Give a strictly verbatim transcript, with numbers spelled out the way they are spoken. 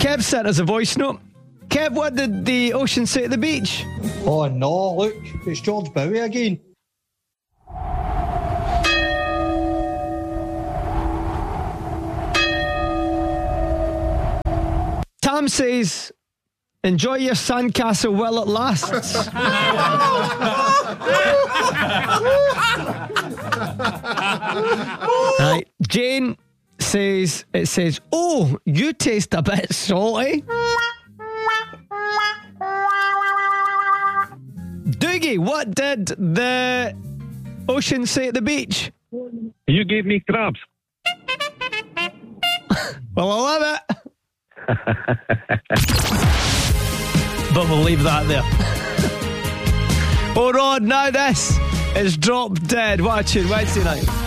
Kev sent us a voice note. Kev, what did the ocean say at the beach? Oh no, look, it's George Bowie again. Tam says, enjoy your sandcastle while it lasts. Right. Jane says, it says, oh, you taste a bit salty. Doogie, what did the ocean say at the beach? You gave me crabs. Well, I love it. But we'll leave that there. Oh, Rod, now this is Drop Dead. What a tune, Wednesday night.